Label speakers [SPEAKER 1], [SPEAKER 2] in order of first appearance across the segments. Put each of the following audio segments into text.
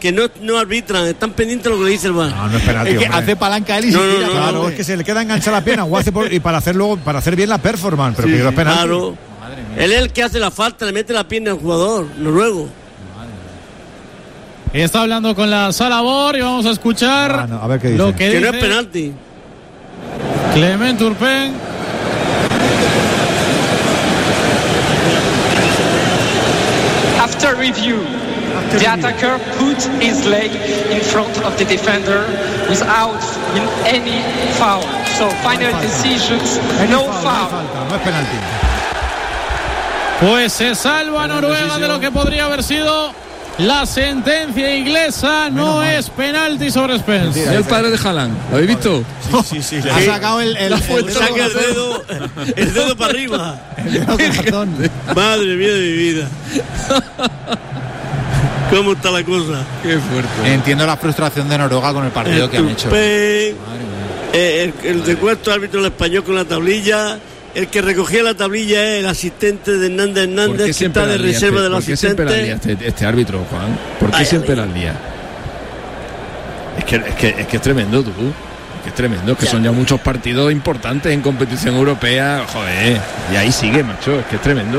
[SPEAKER 1] que no arbitran, están pendientes de lo que le dice el VAR.
[SPEAKER 2] No es penalti,
[SPEAKER 3] es que
[SPEAKER 2] hombre.
[SPEAKER 3] hace palanca él y se tira.
[SPEAKER 2] Claro, es que se le queda enganchada la pierna o hace y para hacer bien la performance, pero que no es penalti.
[SPEAKER 1] Claro. Él es el que hace la falta, le mete la pierna al jugador noruego.
[SPEAKER 4] Está hablando con la sala VAR y vamos a escuchar
[SPEAKER 2] a ver qué dice.
[SPEAKER 4] lo que dice
[SPEAKER 1] no es penalti.
[SPEAKER 4] Clement Turpin.
[SPEAKER 5] After review, the attacker put his leg in front of the defender without any foul. So final decisions, no foul.
[SPEAKER 2] No es penalti.
[SPEAKER 4] Pues se salva Noruega de lo que podría haber sido la sentencia inglesa. No es penalti sobre Spence.
[SPEAKER 6] Es el padre de Haaland, ¿lo habéis visto?
[SPEAKER 2] Sí.
[SPEAKER 3] Ha sacado el
[SPEAKER 1] Saca el dedo para arriba. Madre mía de mi vida. ¿Cómo está la cosa?
[SPEAKER 6] Qué fuerte.
[SPEAKER 3] Entiendo la frustración de Noruega con el partido que han hecho.
[SPEAKER 1] El de cuarto árbitro el español con la tablilla. El que recogía la tablilla es el asistente de Hernández, que está de reserva de los asistentes.
[SPEAKER 6] ¿Por qué siempre la lía este árbitro, Juan? ¿Por qué siempre la lía? Es que es tremendo, tú. Es tremendo, es que son ya muchos partidos importantes en competición europea. Joder, y ahí sigue, macho, es que es tremendo.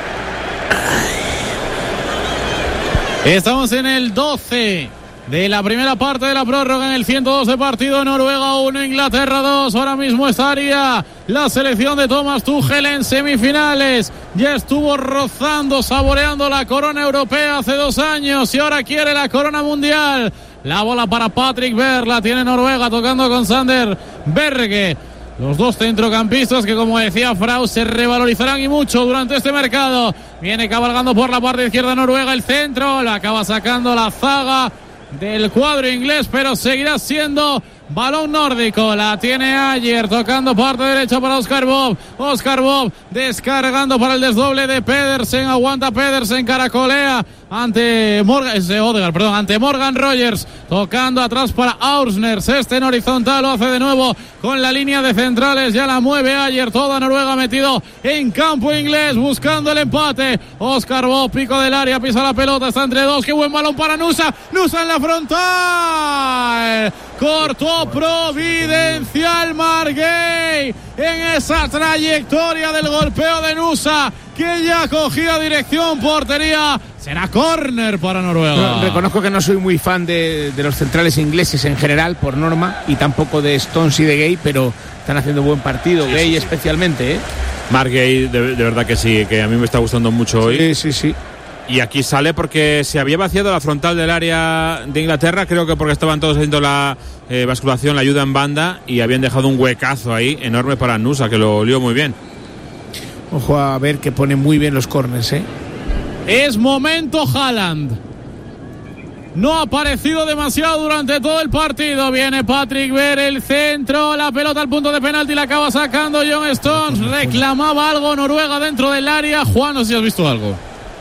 [SPEAKER 4] Estamos en el 12 de la primera parte de la prórroga, en el 102 de partido. Noruega 1, Inglaterra 2. Ahora mismo estaría la selección de Thomas Tuchel en semifinales. Ya estuvo rozando, saboreando la corona europea hace 2 años y ahora quiere la corona mundial. La bola para Patrick Berg, la tiene Noruega tocando con Sander Berge. Los dos centrocampistas que, como decía Frau, se revalorizarán y mucho durante este mercado. Viene cabalgando por la parte izquierda Noruega, el centro, la acaba sacando la zaga del cuadro inglés, pero seguirá siendo balón nórdico. La tiene Ayer tocando parte derecha para Oscar Bob. Oscar Bob descargando para el desdoble de Pedersen. Aguanta Pedersen, caracolea ante Morgan Rogers, tocando atrás para Aursner. En horizontal, lo hace de nuevo con la línea de centrales, ya la mueve Ayer. Toda Noruega metido en campo inglés buscando el empate. Oscar Bob, pico del área, pisa la pelota, está entre dos. Qué buen balón para Nusa en la frontal. Cortó providencial Marguey en esa trayectoria del golpeo de Nusa, que ya cogía dirección portería. Será córner para Noruega.
[SPEAKER 7] No, reconozco que no soy muy fan de los centrales ingleses en general, por norma, y tampoco de Stones y de Gay, pero están haciendo buen partido, Gay especialmente, ¿eh?
[SPEAKER 8] Marguey, de verdad que sí, que a mí me está gustando mucho hoy.
[SPEAKER 7] Sí.
[SPEAKER 8] Y aquí sale porque se había vaciado la frontal del área de Inglaterra, creo que porque estaban todos haciendo la basculación, la ayuda en banda, y habían dejado un huecazo ahí enorme para Nusa, que lo olió muy bien.
[SPEAKER 7] Ojo a ver que pone muy bien los córners, ¿eh?
[SPEAKER 4] Es momento Haaland. No ha aparecido demasiado durante todo el partido. Viene Patrick Berg, el centro, la pelota al punto de penalti, la acaba sacando John Stones. Reclamaba algo Noruega dentro del área. Juan, no sé si has visto algo.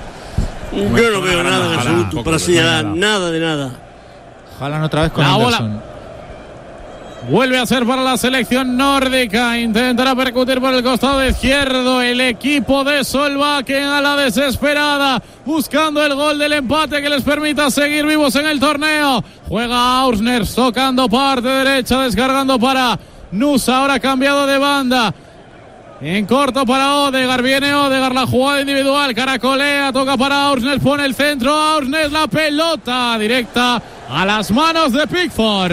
[SPEAKER 1] Yo no veo nada en absoluto para señalar, nada de nada.
[SPEAKER 3] Haaland otra vez con
[SPEAKER 4] la
[SPEAKER 3] Anderson.
[SPEAKER 4] Bola vuelve a ser para la selección nórdica. Intentará percutir por el costado izquierdo el equipo de Solbakken a la desesperada, buscando el gol del empate que les permita seguir vivos en el torneo. Juega Aursner tocando parte derecha, descargando para Nusa, ahora cambiado de banda. En corto para Odegaard, viene Odegaard, la jugada individual, caracolea, toca para Aursnes, pone el centro, Aursnes, la pelota directa a las manos de Pickford.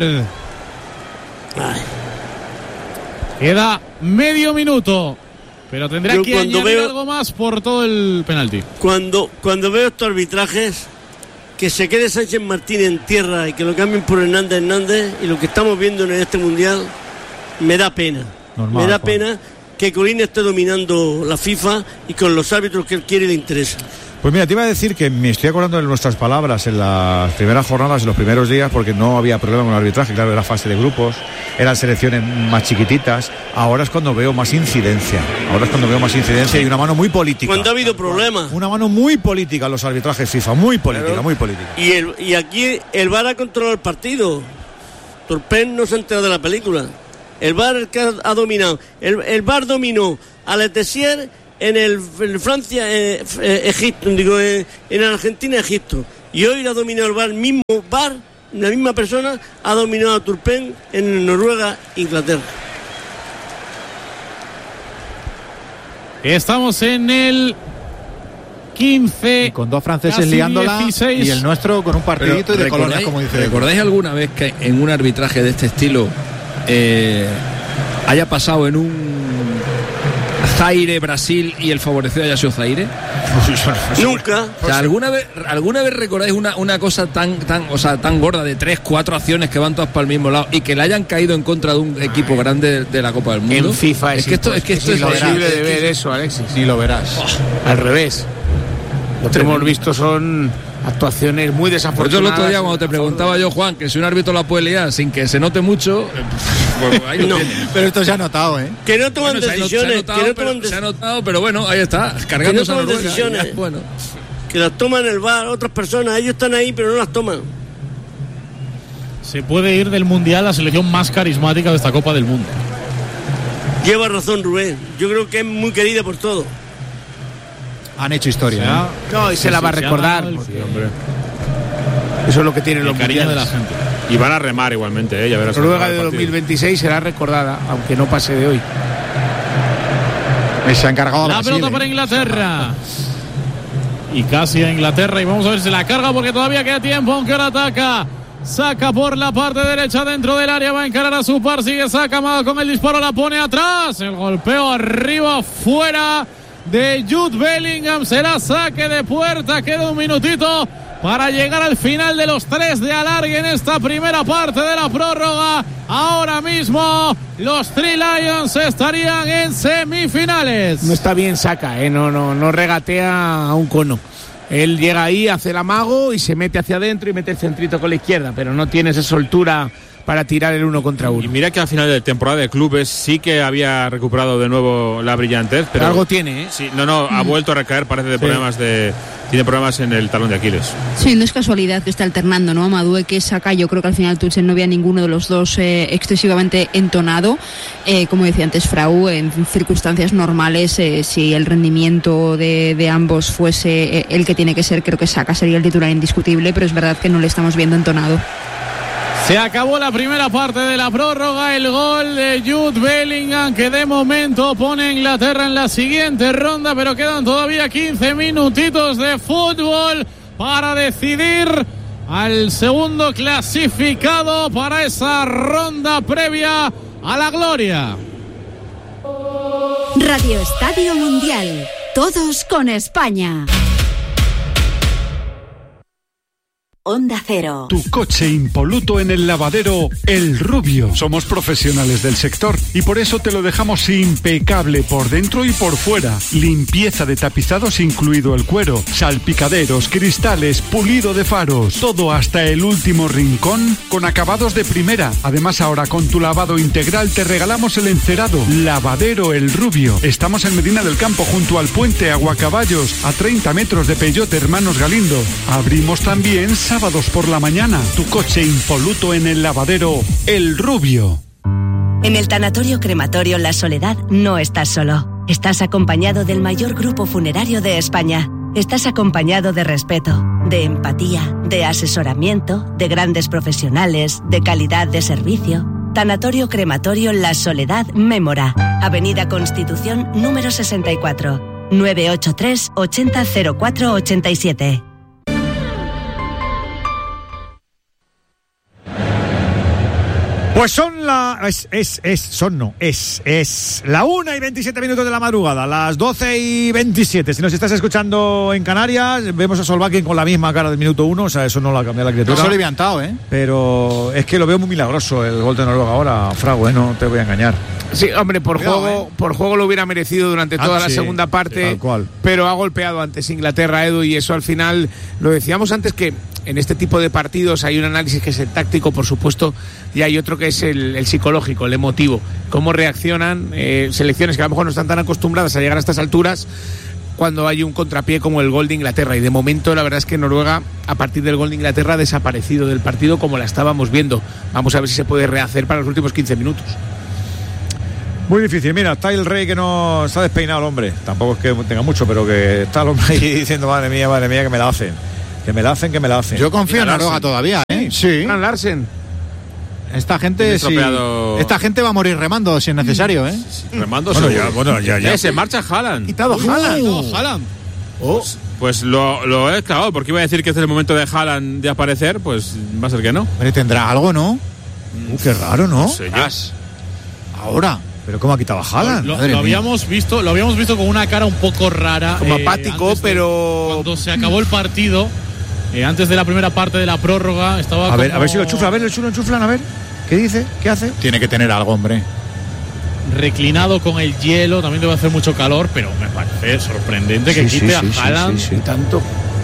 [SPEAKER 4] Queda medio minuto, pero tendrá que añadir algo más por todo el penalti.
[SPEAKER 1] Cuando veo estos arbitrajes, que se quede Sánchez Martínez en tierra y que lo cambien por Hernández, y lo que estamos viendo en este mundial, me da pena. Me da pena que Colín esté dominando la FIFA y con los árbitros que él quiere y le interesa.
[SPEAKER 2] Pues mira, te iba a decir que me estoy acordando de nuestras palabras en las primeras jornadas, en los primeros días, porque no había problema con el arbitraje, claro, era fase de grupos, eran selecciones más chiquititas. Ahora es cuando veo más incidencia, y una mano muy política.
[SPEAKER 1] Cuando ha habido problemas.
[SPEAKER 2] Una mano muy política en los arbitrajes FIFA, muy política, claro. Muy política.
[SPEAKER 1] Y aquí el VAR ha controlado el partido. Turpin no se ha enterado de la película. El VAR el que ha dominado. El VAR dominó a Letessier en Francia, Egipto, en Argentina, Egipto. Y hoy la ha dominado el VAR, el mismo VAR, la misma persona ha dominado a Turpin en Noruega, Inglaterra.
[SPEAKER 4] Estamos en el 15.
[SPEAKER 3] Y con dos franceses liándola
[SPEAKER 4] 16.
[SPEAKER 3] Y el nuestro con un partidito y de colonias, como dice.
[SPEAKER 6] ¿Recordáis alguna vez que en un arbitraje de este estilo haya pasado en un Zaire, Brasil y el favorecido haya sido Zaire?
[SPEAKER 1] Nunca.
[SPEAKER 6] O sea, ¿alguna vez recordáis una cosa tan gorda de 3-4 acciones que van todas para el mismo lado y que le hayan caído en contra de un equipo grande de la Copa del Mundo?
[SPEAKER 7] En FIFA
[SPEAKER 6] es que esto es
[SPEAKER 7] imposible de ver eso, Alexis.
[SPEAKER 3] Ni lo verás.
[SPEAKER 7] Al revés. Lo que hemos visto son actuaciones muy desafortunadas.
[SPEAKER 6] Por eso el otro día cuando te preguntaba yo, Juan, que si un árbitro la puede liar sin que se note mucho, pues ahí lo tiene.
[SPEAKER 3] Pero esto se ha notado, ¿eh?
[SPEAKER 1] Que no toman decisiones.
[SPEAKER 6] Se ha notado, pero bueno, ahí está, cargándose
[SPEAKER 1] que no
[SPEAKER 6] a
[SPEAKER 1] toman decisiones.
[SPEAKER 6] Bueno.
[SPEAKER 1] Que las toman el VAR otras personas, ellos están ahí pero no las toman.
[SPEAKER 4] Se puede ir del Mundial la selección más carismática de esta Copa del Mundo.
[SPEAKER 1] Lleva razón Rubén, yo creo que es muy querida por todos.
[SPEAKER 3] Han hecho historia, ¿no?
[SPEAKER 7] No, y se la va a recordar. Eso es lo que tienen los
[SPEAKER 4] cariño
[SPEAKER 7] mundiales.
[SPEAKER 4] de la gente.
[SPEAKER 8] Y van a remar igualmente, ya verás.
[SPEAKER 7] Noruega de 2026 será recordada, aunque no pase de hoy.
[SPEAKER 3] Se ha encargado
[SPEAKER 4] la
[SPEAKER 3] Brasil,
[SPEAKER 4] pelota para Inglaterra. Y casi a Inglaterra. Y vamos a ver si la carga porque todavía queda tiempo, aunque ahora ataca. Saca por la parte derecha dentro del área. Va a encarar a su par. Sigue Saca con el disparo. La pone atrás. El golpeo arriba, fuera de Jude Bellingham. Será saque de puerta. Queda un minutito para llegar al final de los 3 de alargue en esta primera parte de la prórroga. Ahora mismo los Three Lions estarían en semifinales.
[SPEAKER 7] No está bien Saca, no regatea a un cono. Él llega ahí, hace el amago y se mete hacia adentro y mete el centrito con la izquierda, pero no tiene esa soltura para tirar el 1 contra 1.
[SPEAKER 8] Y mira que al final de temporada de clubes sí que había recuperado de nuevo la brillantez, pero
[SPEAKER 7] algo tiene, ¿eh?
[SPEAKER 8] Sí, ha vuelto a recaer, parece tiene problemas en el talón de Aquiles.
[SPEAKER 9] Sí, no es casualidad que esté alternando, ¿no? Madueque, Saca, yo creo que al final Tuchel no había ninguno de los dos excesivamente entonado. Como decía antes Frau, en circunstancias normales, si el rendimiento de ambos fuese el que tiene que ser, creo que Saca sería el titular indiscutible, pero es verdad que no le estamos viendo entonado.
[SPEAKER 4] Se acabó la primera parte de la prórroga, el gol de Jude Bellingham que de momento pone a Inglaterra en la siguiente ronda, pero quedan todavía 15 minutitos de fútbol para decidir al segundo clasificado para esa ronda previa a la gloria.
[SPEAKER 10] Radio Estadio Mundial, todos con España. Onda Cero.
[SPEAKER 11] Tu coche impoluto en el lavadero El Rubio. Somos profesionales del sector y por eso te lo dejamos impecable por dentro y por fuera. Limpieza de tapizados incluido el cuero, salpicaderos, cristales, pulido de faros. Todo hasta el último rincón con acabados de primera. Además ahora con tu lavado integral te regalamos el encerado. Lavadero El Rubio. Estamos en Medina del Campo junto al puente Aguacaballos a 30 metros de Peyote Hermanos Galindo. Abrimos también sábados por la mañana. Tu coche impoluto en el lavadero El Rubio.
[SPEAKER 12] En el Tanatorio Crematorio La Soledad no estás solo. Estás acompañado del mayor grupo funerario de España. Estás acompañado de respeto, de empatía, de asesoramiento, de grandes profesionales, de calidad de servicio. Tanatorio Crematorio La Soledad Mémora. Avenida Constitución número 64. 983 80 04 87.
[SPEAKER 2] Pues son la 1:27 de la madrugada, las 12:27. Si nos estás escuchando en Canarias, vemos a Solbakken con la misma cara del minuto 1, o sea, eso no lo ha cambiado la criatura.
[SPEAKER 3] No se lo he levantado,
[SPEAKER 2] Pero es que lo veo muy milagroso el gol de Noruega ahora, Frago, no te voy a engañar.
[SPEAKER 7] Sí, hombre, por juego lo hubiera merecido durante toda la segunda parte,
[SPEAKER 2] tal cual.
[SPEAKER 7] Pero ha golpeado antes Inglaterra, Edu, y eso al final, lo decíamos antes que en este tipo de partidos hay un análisis que es el táctico, por supuesto, y hay otro que es el psicológico, el emotivo. Cómo reaccionan selecciones que a lo mejor no están tan acostumbradas a llegar a estas alturas cuando hay un contrapié como el gol de Inglaterra. Y de momento la verdad es que Noruega, a partir del gol de Inglaterra, ha desaparecido del partido como la estábamos viendo. Vamos a ver si se puede rehacer para los últimos 15 minutos.
[SPEAKER 2] Muy difícil. Mira, está el Rey que no está despeinado el hombre. Tampoco es que tenga mucho, pero que está el hombre ahí diciendo madre mía, que me la hacen. Que me la hacen.
[SPEAKER 3] Yo confío en Noruega todavía, ¿eh? Sí.
[SPEAKER 7] Larsen.
[SPEAKER 3] Esta gente va a morir remando si es necesario, ¿eh?
[SPEAKER 8] Remando
[SPEAKER 2] ya.
[SPEAKER 8] Se marcha Haaland.
[SPEAKER 7] Quitado Haaland.
[SPEAKER 4] Haaland.
[SPEAKER 8] Pues lo he clavado, porque iba a decir que este es el momento de Haaland de aparecer, pues va a ser que no.
[SPEAKER 3] Pero tendrá algo, ¿no?
[SPEAKER 2] Qué raro, ¿no?
[SPEAKER 8] No sé yo.
[SPEAKER 3] Ahora.
[SPEAKER 2] Pero ¿cómo ha quitado a Haaland?
[SPEAKER 4] Lo habíamos visto con una cara un poco rara.
[SPEAKER 7] Como apático, pero...
[SPEAKER 4] Cuando se acabó el partido, antes de la primera parte de la prórroga, estaba
[SPEAKER 2] a ver si lo chufla, lo enchuflan, a ver. ¿Qué dice? ¿Qué hace?
[SPEAKER 3] Tiene que tener algo, hombre.
[SPEAKER 4] Reclinado con el hielo, también debe hacer mucho calor, pero me parece sorprendente que quite a Haaland
[SPEAKER 7] y tanto.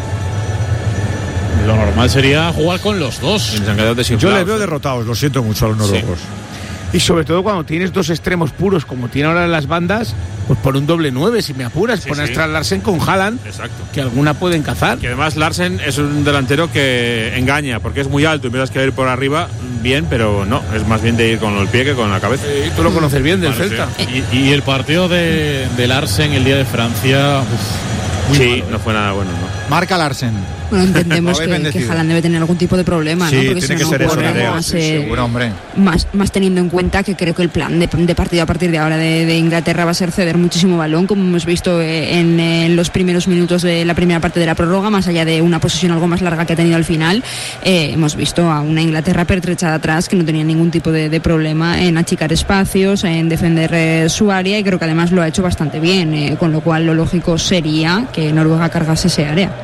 [SPEAKER 4] Lo normal sería jugar con los dos.
[SPEAKER 2] Yo les veo derrotados, lo siento mucho a los noruegos.
[SPEAKER 7] Y sobre todo cuando tienes dos extremos puros como tiene ahora en las bandas, pues por un doble 9, si me apuras, pones tras Larsen con Haaland, que alguna pueden cazar.
[SPEAKER 8] Que además Larsen es un delantero que engaña, porque es muy alto y miras que ir por arriba, bien, pero no, es más bien de ir con el pie que con la cabeza.
[SPEAKER 7] Tú lo conoces bien del Celta.
[SPEAKER 4] Y el partido de Larsen el día de Francia,
[SPEAKER 8] malo, no fue nada bueno, ¿no?
[SPEAKER 3] Marca Larsen.
[SPEAKER 9] Bueno, entendemos que Haaland debe tener algún tipo de problema, ¿no? Porque
[SPEAKER 2] tiene que ser eso,
[SPEAKER 3] seguro, hombre.
[SPEAKER 9] Más teniendo en cuenta que creo que el plan de partido a partir de ahora de Inglaterra va a ser ceder muchísimo balón, como hemos visto en los primeros minutos de la primera parte de la prórroga, más allá de una posesión algo más larga que ha tenido al final. Hemos visto a una Inglaterra pertrechada atrás que no tenía ningún tipo de problema en achicar espacios, en defender su área, y creo que además lo ha hecho bastante bien, con lo cual lo lógico sería que Noruega cargase ese área.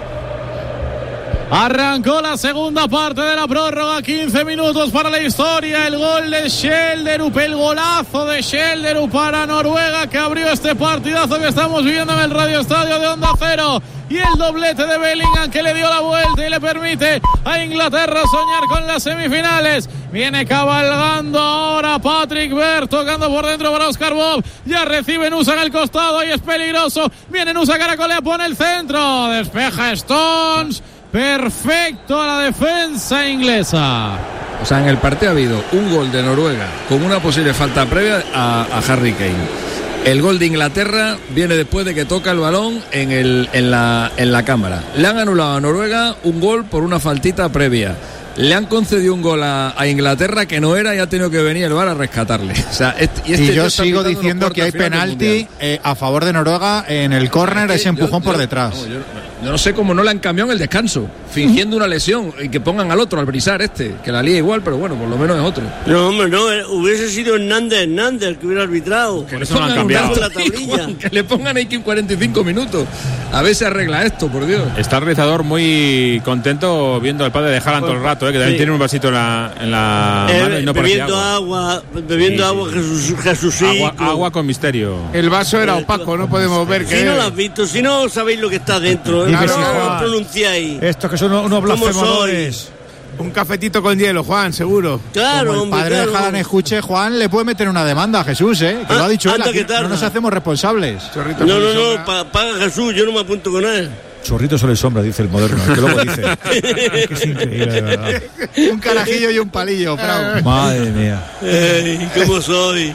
[SPEAKER 4] Arrancó la segunda parte de la prórroga, 15 minutos para la historia, el gol de Schjelderup, el golazo de Schjelderup para Noruega, que abrió este partidazo que estamos viviendo en el Radio Estadio de Onda Cero, y el doblete de Bellingham, que le dio la vuelta y le permite a Inglaterra soñar con las semifinales. Viene cabalgando ahora Patrick Berg, tocando por dentro para Oscar Bob, ya recibe Nusa en el costado y es peligroso, viene Nusa, caracolea, pone el centro, despeja Stones. Perfecto a la defensa inglesa.
[SPEAKER 6] O sea, en el partido ha habido un gol de Noruega con una posible falta previa a Harry Kane. El gol de Inglaterra viene después de que toca el balón en la cámara. Le han anulado a Noruega un gol por una faltita previa. Le han concedido un gol a Inglaterra que no era y ha tenido que venir el VAR a rescatarle. O sea,
[SPEAKER 3] y yo sigo diciendo que hay penalti a favor de Noruega en el córner, ese empujón por detrás.
[SPEAKER 6] Yo no sé cómo no le han cambiado en el descanso, fingiendo una lesión, y que pongan al otro, al Brisar que la lía igual, pero bueno, por lo menos es otro.
[SPEAKER 1] No, hombre, no, hubiese sido Hernández el que hubiera arbitrado.
[SPEAKER 8] Por eso no han cambiado.
[SPEAKER 6] Que le pongan ahí 45 minutos, a ver si arregla esto, por Dios.
[SPEAKER 8] Está el realizador muy contento viendo al padre de Haaland todo el rato, que también tiene un vasito en la mano y no
[SPEAKER 1] bebiendo agua. Bebiendo agua, Jesús.
[SPEAKER 8] Agua con misterio.
[SPEAKER 7] El vaso era opaco, no podemos ver que...
[SPEAKER 1] Si no lo has visto, si no sabéis lo que está dentro, no lo pronunciáis.
[SPEAKER 2] Estos que son unos blasfemadores.
[SPEAKER 7] Un cafetito con hielo, Juan, seguro.
[SPEAKER 1] Claro,
[SPEAKER 3] como el padre de Haaland escuche, Juan le puede meter una demanda a Jesús, que lo ha dicho él, aquí no nos hacemos responsables.
[SPEAKER 1] No, paga Jesús, yo no me apunto con él.
[SPEAKER 2] Chorrito sol y sombra, dice el moderno, que luego dice. Es que es increíble, de verdad.
[SPEAKER 3] Un carajillo y un palillo, Frau.
[SPEAKER 2] Madre mía.
[SPEAKER 1] ¿Cómo soy?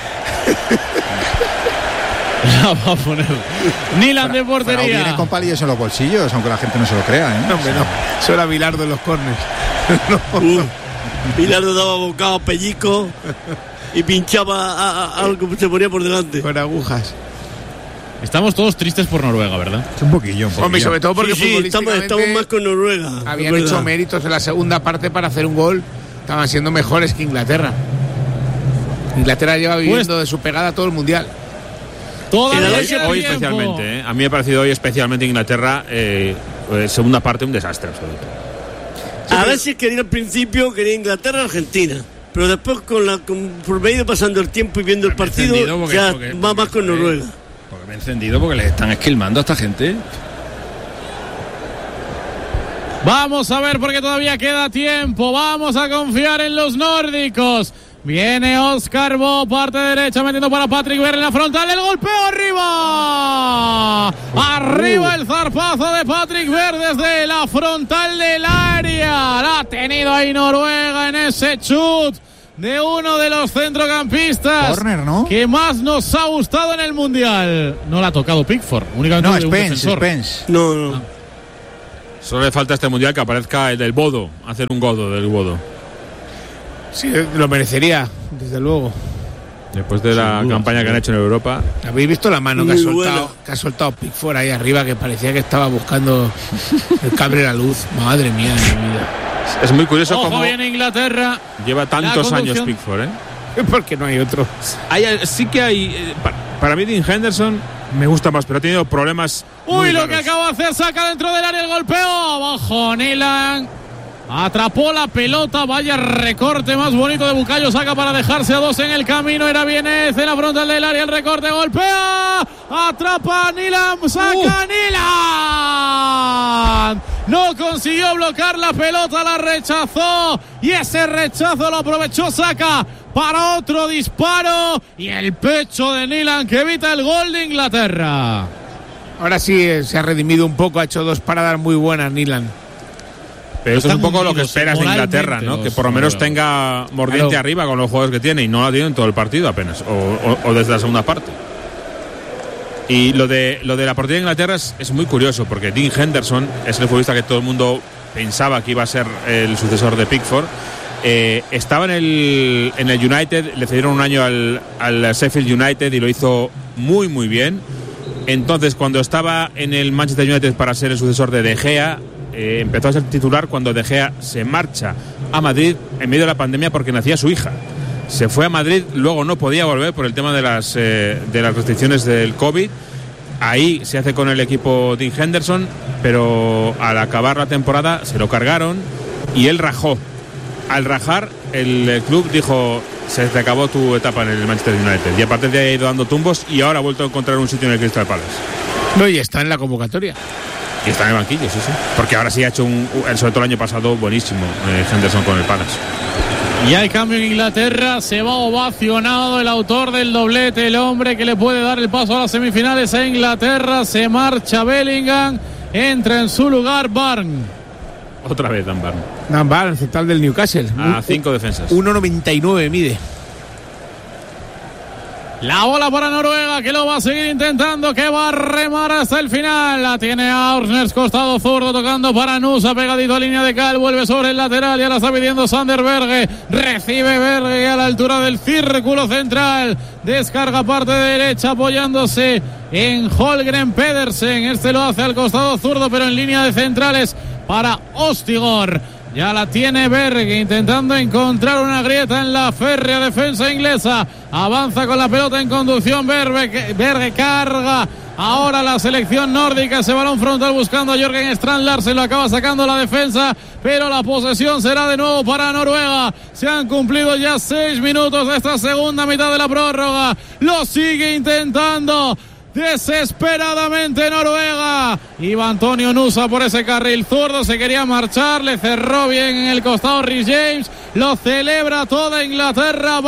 [SPEAKER 4] La va a poner Nilan de portería.
[SPEAKER 3] Frau viene con palillos en los bolsillos, aunque la gente no se lo crea,
[SPEAKER 7] No, hombre, no. Eso era Bilardo en los corners.
[SPEAKER 1] Bilardo daba bocado a pellizco y pinchaba algo que se ponía por delante.
[SPEAKER 7] Con agujas.
[SPEAKER 4] Estamos todos tristes por Noruega, ¿verdad?
[SPEAKER 2] Un poquillo.
[SPEAKER 7] Hombre, sobre todo porque
[SPEAKER 1] estamos más con Noruega.
[SPEAKER 7] Habían hecho méritos en la segunda parte para hacer un gol. Estaban siendo mejores que Inglaterra. Inglaterra lleva viviendo de su pegada todo el mundial.
[SPEAKER 8] Hoy especialmente, a mí me ha parecido hoy especialmente Inglaterra, segunda parte un desastre absoluto.
[SPEAKER 1] A veces quería al principio, quería Inglaterra-Argentina, pero después por medio pasando el tiempo y viendo el partido, ya va más con Noruega.
[SPEAKER 6] Porque me he encendido porque les están esquilmando a esta gente.
[SPEAKER 4] Vamos a ver porque todavía queda tiempo. Vamos a confiar en los nórdicos. Viene Oscar Bo, parte derecha, metiendo para Patrick Berg en la frontal. El golpeo arriba. Arriba el zarpazo de Patrick Berg desde la frontal del área. La ha tenido ahí Noruega en ese chut de uno de los centrocampistas
[SPEAKER 3] Corner, ¿no?
[SPEAKER 4] que más nos ha gustado en el Mundial. No la ha tocado Pickford, únicamente
[SPEAKER 3] Spence.
[SPEAKER 1] No.
[SPEAKER 8] Solo le falta a este mundial que aparezca el del Bodo, hacer un godo del Bodo.
[SPEAKER 7] Sí, lo merecería, desde luego.
[SPEAKER 8] Después de la campaña que han hecho en Europa.
[SPEAKER 7] ¿Habéis visto la mano que ha soltado Pickford ahí arriba, que parecía que estaba buscando el cable de la luz? Madre mía de mi vida.
[SPEAKER 8] Es muy curioso cómo
[SPEAKER 4] viene Inglaterra.
[SPEAKER 8] Lleva tantos años Pickford, ¿eh?
[SPEAKER 7] Porque no hay otro.
[SPEAKER 8] Sí que hay. Para mí, Dean Henderson me gusta más, pero ha tenido problemas.
[SPEAKER 4] Uy, lo que acaba de hacer, saca dentro del área el golpeo. Abajo Nilan. Atrapó la pelota, vaya recorte más bonito de Bukayo Saka para dejarse a 2 en el camino. Era Vienez en la frontal del área, el recorte, golpea, atrapa a Nilan, saca Nilan. No consiguió bloquear la pelota, la rechazó y ese rechazo lo aprovechó Saka para otro disparo y el pecho de Nilan que evita el gol de Inglaterra.
[SPEAKER 7] Ahora sí se ha redimido un poco, ha hecho 2 paradas muy buenas Nilan.
[SPEAKER 8] Pero eso es un poco lo que esperas de Inglaterra, ¿no? Que por lo menos tenga mordiente arriba con los jugadores que tiene, y no la tiene en todo el partido apenas, o desde la segunda parte. Y lo de la partida de Inglaterra es muy curioso, porque Dean Henderson es el futbolista que todo el mundo pensaba que iba a ser el sucesor de Pickford. Estaba en el United, le cedieron un año al Sheffield United y lo hizo muy muy bien. Entonces, cuando estaba en el Manchester United para ser el sucesor de De Gea, empezó a ser titular cuando De Gea se marcha a Madrid en medio de la pandemia porque nacía su hija. Se fue a Madrid, luego no podía volver por el tema de las restricciones del COVID. Ahí se hace con el equipo Dean Henderson, pero al acabar la temporada se lo cargaron y él rajó. Al rajar, el club dijo: se te acabó tu etapa en el Manchester United. Y a partir de ahí ha ido dando tumbos y ahora ha vuelto a encontrar un sitio en el Crystal Palace.
[SPEAKER 7] No, y está en la convocatoria.
[SPEAKER 8] Y está en el banquillo, sí. Porque ahora sí ha hecho sobre todo el año pasado, buenísimo Henderson con el Palace.
[SPEAKER 4] Y hay cambio en Inglaterra, se va ovacionado el autor del doblete, el hombre que le puede dar el paso a las semifinales a Inglaterra. Se marcha Bellingham, entra en su lugar Barnes.
[SPEAKER 8] Otra vez Dan
[SPEAKER 7] Barnes, central del Newcastle.
[SPEAKER 8] A 5 defensas.
[SPEAKER 7] 1,99 mide.
[SPEAKER 4] La bola para Noruega, que lo va a seguir intentando, que va a remar hasta el final. La tiene Aursnes, costado zurdo, tocando para Nusa, pegadito a línea de cal, vuelve sobre el lateral y ahora está pidiendo Sander Berge. Recibe Berge a la altura del círculo central. Descarga parte derecha apoyándose en Holgren Pedersen. Este lo hace al costado zurdo, pero en línea de centrales para Ostigor. Ya la tiene Berge intentando encontrar una grieta en la férrea defensa inglesa. Avanza con la pelota en conducción Berge carga. Ahora la selección nórdica, ese balón frontal buscando a Jørgen Strand Larsen, lo acaba sacando la defensa, pero la posesión será de nuevo para Noruega. Se han cumplido ya 6 minutos de esta segunda mitad de la prórroga. Lo sigue intentando desesperadamente Noruega. Iba Antonio Nusa por ese carril zurdo, se quería marchar, le cerró bien en el costado Rhys James. Lo celebra toda Inglaterra,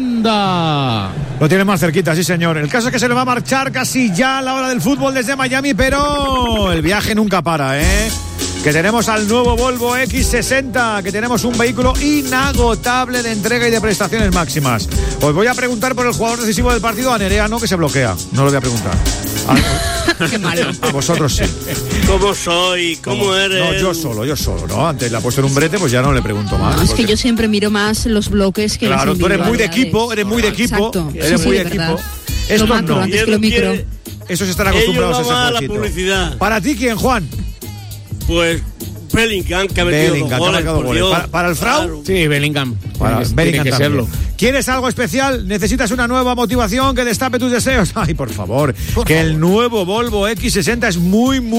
[SPEAKER 4] banda.
[SPEAKER 2] Lo tiene más cerquita, sí señor. El caso es que se le va a marchar casi ya a la hora del fútbol desde Miami, pero el viaje nunca para, que tenemos al nuevo Volvo X60, que tenemos un vehículo inagotable de entrega y de prestaciones máximas. Os voy a preguntar por el jugador decisivo del partido, a Nerea no, que se bloquea. No lo voy a preguntar.
[SPEAKER 9] Qué malo.
[SPEAKER 2] A vosotros sí.
[SPEAKER 1] ¿Cómo soy? ¿Cómo eres?
[SPEAKER 2] No, yo solo, ¿no? Antes la he puesto en un brete, pues ya no le pregunto más.
[SPEAKER 9] No, es que yo siempre miro más los bloques que
[SPEAKER 2] claro,
[SPEAKER 9] las
[SPEAKER 2] tú eres muy de equipo, Exacto. Eres muy de equipo. Esto
[SPEAKER 9] macro,
[SPEAKER 2] no.
[SPEAKER 9] Antes que lo micro.
[SPEAKER 2] Esos están acostumbrados a ese
[SPEAKER 1] la publicidad.
[SPEAKER 2] ¿Para ti quién, Juan?
[SPEAKER 1] Pues Bellingham, que ha metido goles.
[SPEAKER 2] ¿Para el Frau?
[SPEAKER 1] Claro.
[SPEAKER 7] Sí, Bellingham.
[SPEAKER 2] Bellingham
[SPEAKER 7] que
[SPEAKER 2] también.
[SPEAKER 7] serlo.
[SPEAKER 2] ¿Quieres algo especial? ¿Necesitas una nueva motivación que destape tus deseos? Ay, por favor. El nuevo Volvo X60 es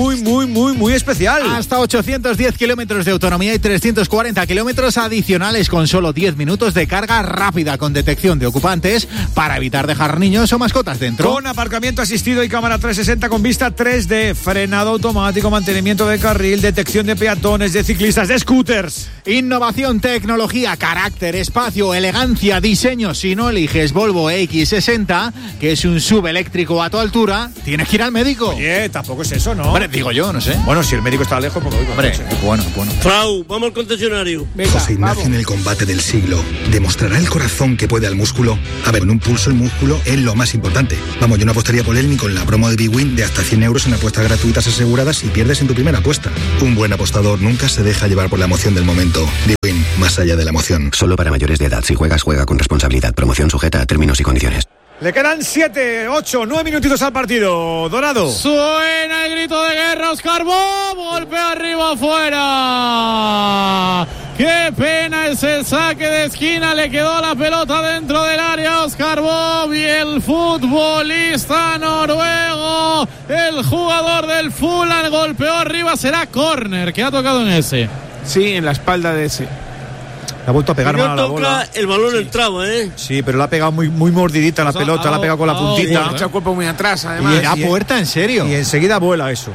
[SPEAKER 2] muy especial.
[SPEAKER 3] Hasta 810 kilómetros de autonomía y 340 kilómetros adicionales con solo 10 minutos de carga rápida con detección de ocupantes para evitar dejar niños o mascotas dentro.
[SPEAKER 2] Con aparcamiento asistido y cámara 360 con vista 3D, frenado automático, mantenimiento de carril, detección de peatones, montones de ciclistas, de scooters.
[SPEAKER 3] Innovación, tecnología, carácter, espacio, elegancia, diseño. Si no eliges Volvo X60, que es un subeléctrico a tu altura, tienes que ir al médico.
[SPEAKER 2] Oye, tampoco es eso, ¿no?
[SPEAKER 3] Hombre, digo yo, no sé.
[SPEAKER 2] Bueno, si el médico está lejos, pues oigo.
[SPEAKER 3] Hombre, bueno.
[SPEAKER 1] Frau, vamos al concesionario.
[SPEAKER 13] José Ignacio en el combate del siglo. ¿Demostrará el corazón que puede al músculo? A ver, en un pulso el músculo es lo más importante. Vamos, yo no apostaría por él ni con la promo de Big Win de hasta 100 euros en apuestas gratuitas aseguradas si pierdes en tu primera apuesta. Un buen apostador nunca se deja llevar por la emoción del momento. Big Win, más allá de la emoción.
[SPEAKER 14] Solo para mayores de edad. Si juegas, juega con responsabilidad. Promoción sujeta a términos y condiciones.
[SPEAKER 2] Le quedan 7, 8, 9 minutitos al partido. Dorado.
[SPEAKER 4] Suena el grito de guerra. Oscar Bob. Golpe arriba afuera. Qué pena ese saque de esquina. Le quedó la pelota dentro del área. Oscar Bob y el futbolista noruego, el jugador del Fulham, golpeó arriba. Será córner que ha tocado en ese.
[SPEAKER 7] Sí, en la espalda de ese.
[SPEAKER 2] Ha vuelto a pegar mal a la
[SPEAKER 1] toca,
[SPEAKER 2] bola.
[SPEAKER 1] el balón entraba, ¿eh?
[SPEAKER 2] Sí, pero la ha pegado muy mordidita la pelota, la ha pegado con la puntita.
[SPEAKER 7] Ha echado el cuerpo muy atrás, además.
[SPEAKER 3] Y a puerta, en serio.
[SPEAKER 2] Y enseguida vuela eso.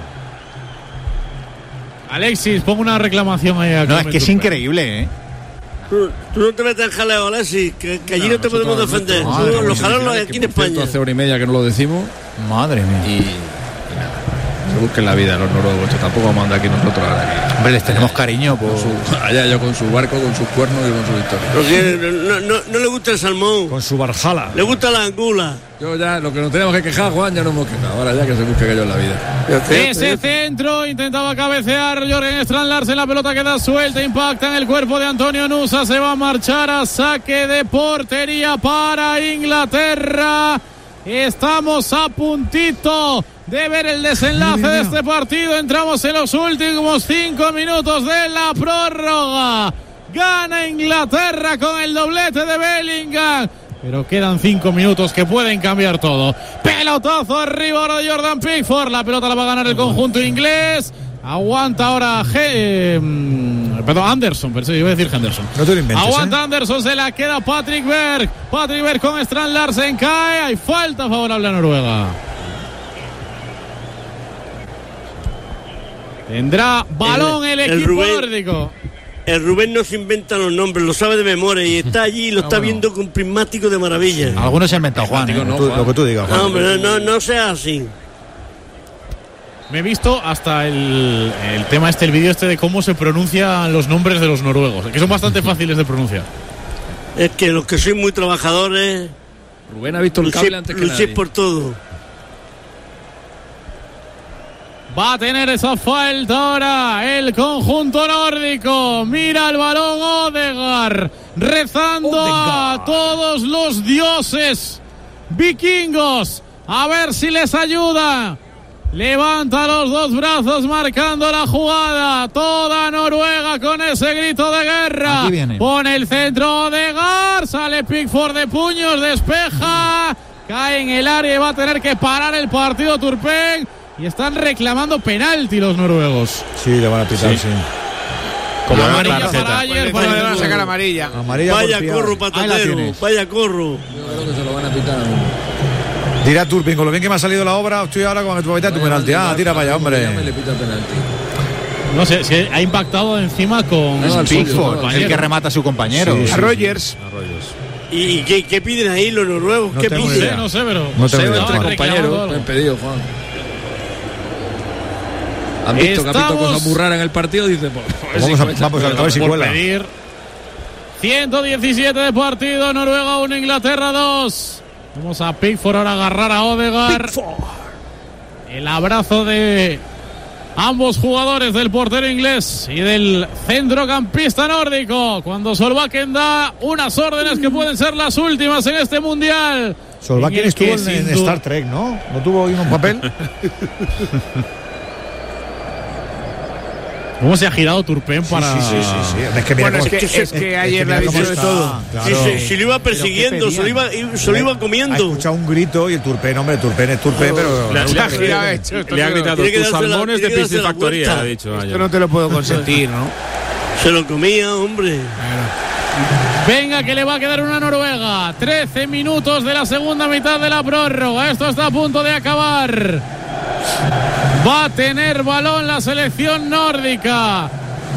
[SPEAKER 4] Alexis, pongo una reclamación ahí.
[SPEAKER 3] No, es que es increíble, ¿eh?
[SPEAKER 1] Tú no te metas en jaleo, Alexis, que allí no te podemos defender. Los jalones aquí en España.
[SPEAKER 6] Hace hora y media que no lo decimos.
[SPEAKER 3] Madre mía.
[SPEAKER 6] Y nada, se busquen la vida los noruegos. Esto tampoco vamos a andar aquí nosotros ahora.
[SPEAKER 3] Hombre, les tenemos cariño por
[SPEAKER 6] allá yo con su barco, con sus cuernos y con su victoria.
[SPEAKER 1] No le gusta el salmón.
[SPEAKER 2] Con su Valhalla.
[SPEAKER 1] Le gusta la angula.
[SPEAKER 6] Yo ya, lo que nos tenemos que quejar, Juan, ya no hemos quejado. Ahora ya que se busque aquello en la vida.
[SPEAKER 4] Ese centro intentaba cabecear Jørgen Strand Larsen. La pelota queda suelta, impacta en el cuerpo de Antonio Nusa. Se va a marchar a saque de portería para Inglaterra. Estamos a puntito de ver el desenlace de este partido. Entramos en los últimos 5 minutos de la prórroga. Gana Inglaterra con el doblete de Bellingham. Pero quedan 5 minutos que pueden cambiar todo. Pelotazo arriba ahora de Jordan Pickford. La pelota la va a ganar el conjunto inglés. Aguanta ahora Anderson, pero iba a decir Henderson.
[SPEAKER 2] No te lo inventes,
[SPEAKER 4] Aguanta Anderson, se la queda Patrick Berg. Patrick Berg con Strand Larsen, cae. Hay falta favorable a Noruega. Tendrá balón el equipo nórdico.
[SPEAKER 1] El Rubén no se inventa los nombres, lo sabe de memoria y está allí y lo está viendo con prismático de maravilla.
[SPEAKER 3] Algunos se han inventado, Juan.
[SPEAKER 2] Lo que tú digas, Juan.
[SPEAKER 1] No, hombre, no sea así.
[SPEAKER 4] Me he visto hasta el tema el vídeo de cómo se pronuncian los nombres de los noruegos, que son bastante fáciles de pronunciar.
[SPEAKER 1] Es que los que sois muy trabajadores,
[SPEAKER 6] Rubén ha visto el cable antes que nadie.
[SPEAKER 1] Luchéis por todo.
[SPEAKER 4] Va a tener esa falta ahora el conjunto nórdico. Mira el balón Odegaard, rezando a todos los dioses vikingos. A ver si les ayuda. Levanta los dos brazos marcando la jugada. Toda Noruega con ese grito de guerra. Pone el centro Odegaard. Sale Pickford de puños, despeja. Cae en el área y va a tener que parar el partido Turpin. Y están reclamando penalti los noruegos.
[SPEAKER 2] Sí, le van a pitar, sí.
[SPEAKER 4] Como amarilla para ayer.
[SPEAKER 7] Le van a sacar amarilla.
[SPEAKER 1] Vaya corro, patatero. Vaya corro.
[SPEAKER 6] Yo creo que se lo van a pitar a uno.
[SPEAKER 2] Dirá Turpin, con lo bien que me ha salido la obra, estoy ahora con el tu penalti. Tira para allá, hombre.
[SPEAKER 4] No sé, si ha impactado encima con
[SPEAKER 3] Pickford, el que remata a su compañero.
[SPEAKER 7] Sí. A Rogers.
[SPEAKER 1] ¿Y qué piden ahí los noruegos? ¿Qué piden?
[SPEAKER 4] No sé, pero...
[SPEAKER 2] No tengo idea.
[SPEAKER 6] Entre compañeros, te han pedido, Juan. Han visto que ha visto cosas muy raras en el partido, dice,
[SPEAKER 2] vamos a ver si cuela.
[SPEAKER 4] 117 de partido, Noruega 1, Inglaterra 2. Vamos a Pickford ahora a agarrar a Odegaard. El abrazo de ambos jugadores, del portero inglés y del centrocampista nórdico, cuando Solbakken da unas órdenes que pueden ser las últimas en este mundial.
[SPEAKER 2] Solbakken estuvo en Star Trek, ¿no? ¿No tuvo un papel?
[SPEAKER 4] ¿Cómo se ha girado Turpin para...?
[SPEAKER 2] Sí.
[SPEAKER 7] Es que ayer le ha dicho de todo.
[SPEAKER 1] Claro. Si lo iba persiguiendo, se lo iba comiendo.
[SPEAKER 2] Ha escuchado un grito y el Turpin es Turpin, pero...
[SPEAKER 8] Le ha gritado, tus salmones de piscifactoría, ha dicho ayer.
[SPEAKER 7] Esto no te lo puedo consentir, ¿no?
[SPEAKER 1] Se lo comía, hombre.
[SPEAKER 4] Venga, que le va a quedar una Noruega. 13 minutos de la segunda mitad de la prórroga. Esto está a punto de acabar. Va a tener balón la selección nórdica.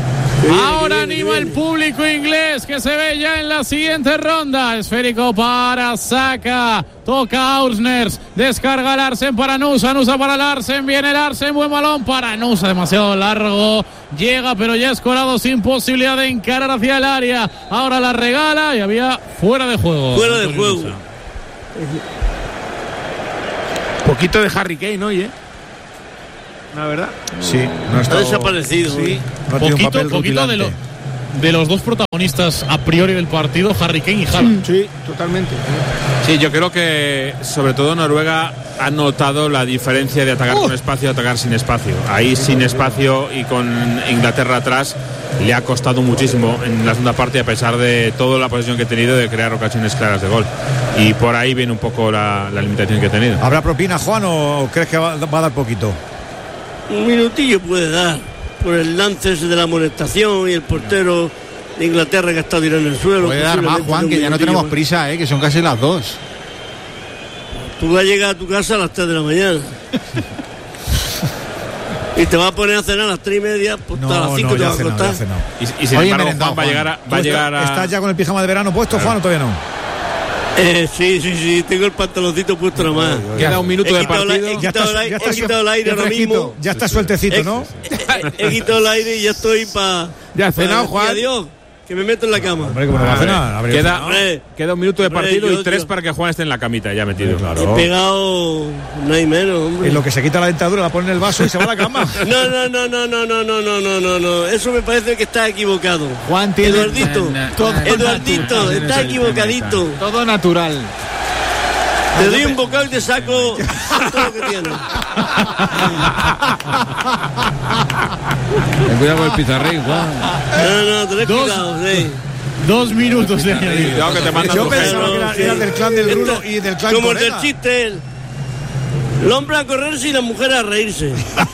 [SPEAKER 4] Ahora anima el público inglés que se ve ya en la siguiente ronda. Esférico para Saka. Toca Ausners. Descarga Larsen para Nusa. Nusa para Larsen. Viene Larsen. Buen balón para Nusa. Demasiado largo. Llega, pero ya escorado sin posibilidad de encarar hacia el área. Ahora la regala y había fuera de juego.
[SPEAKER 1] Fuera de juego.
[SPEAKER 7] Poquito de Harry Kane hoy, la verdad.
[SPEAKER 2] Sí, no
[SPEAKER 1] está desaparecido. Sí.
[SPEAKER 2] No
[SPEAKER 4] poquito de los dos protagonistas a priori del partido, Harry Kane y Haaland.
[SPEAKER 7] Sí, totalmente.
[SPEAKER 8] Sí, yo creo que sobre todo Noruega ha notado la diferencia de atacar con espacio a atacar sin espacio. Ahí sin espacio y con Inglaterra atrás le ha costado muchísimo en la segunda parte, a pesar de toda la posesión que ha tenido, de crear ocasiones claras de gol. Y por ahí viene un poco la limitación que ha tenido.
[SPEAKER 2] ¿Habrá propina, Juan, o crees que va a dar poquito?
[SPEAKER 1] Un minutillo puede dar por el lance ese de la amonestación y el portero de Inglaterra que está tirando en el suelo.
[SPEAKER 3] Puede dar más, Juan, que ya no tenemos prisa, que son casi las 2.
[SPEAKER 1] Tú vas a llegar a tu casa a las 3 de la mañana. Y te vas a poner a cenar a las 3:30, pues hasta las 5 te vas a acostar.
[SPEAKER 8] Y sin embargo, Juan va a llegar a...
[SPEAKER 2] ¿Estás ya con el pijama de verano puesto, Juan, o todavía no?
[SPEAKER 1] Sí, tengo el pantaloncito puesto nomás.
[SPEAKER 8] Queda un minuto de partido.
[SPEAKER 1] He quitado el aire ahora mismo.
[SPEAKER 2] Ya está sueltecito, ¿no?
[SPEAKER 1] He quitado el aire y ya estoy para...
[SPEAKER 7] Ya has cenado, Juan.
[SPEAKER 1] Adiós, que me meto en la cama.
[SPEAKER 2] Hombre, ¿cómo no va a cenar?
[SPEAKER 8] Queda un minuto de partido y 3 para que Juan esté en la camita ya metido.
[SPEAKER 2] Claro.
[SPEAKER 1] He pegado... No hay menos, hombre.
[SPEAKER 2] En lo que se quita la dentadura, la pone en el vaso y se va a la cama.
[SPEAKER 1] No. Eso me parece que está equivocado.
[SPEAKER 3] Juan tiene...
[SPEAKER 1] Eduardito, está equivocadito.
[SPEAKER 3] Todo natural.
[SPEAKER 1] Te doy un bocado y te saco todo lo que tienes.
[SPEAKER 6] Ten cuidado con el pizarrín, Juan.
[SPEAKER 1] No, tenés cuidado, sí.
[SPEAKER 4] 2 minutos de añadido.
[SPEAKER 2] Yo pensaba que era del clan del Rulo y del clan
[SPEAKER 1] como el del chiste. El hombre a correrse y la mujer a reírse.